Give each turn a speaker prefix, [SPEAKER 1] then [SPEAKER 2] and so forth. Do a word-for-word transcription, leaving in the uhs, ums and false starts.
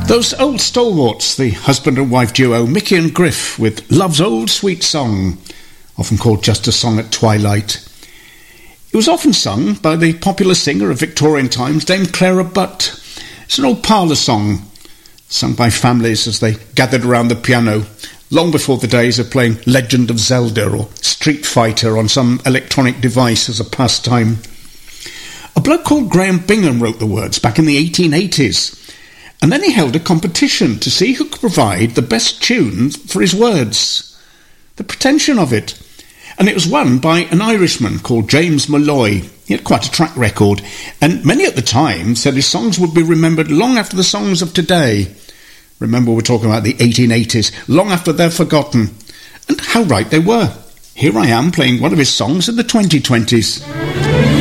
[SPEAKER 1] Those old stalwarts, the husband and wife duo Mickey and Griff, with Love's Old Sweet Song, often called Just a Song at Twilight. It was often sung by the popular singer of Victorian times, Dame Clara Butt. It's an old parlour song, sung by families as they gathered around the piano, long before the days of playing Legend of Zelda or Street Fighter on some electronic device as a pastime. A bloke called Graham Bingham wrote the words back in the eighteen eighties, and then he held a competition to see who could provide the best tune for his words. The pretension of it. And it was won by an Irishman called James Malloy. He had quite a track record, and many at the time said his songs would be remembered long after the songs of today. Remember, we're talking about the eighteen eighties, long after they're forgotten. And how right they were. Here I am playing one of his songs in the twenty twenties.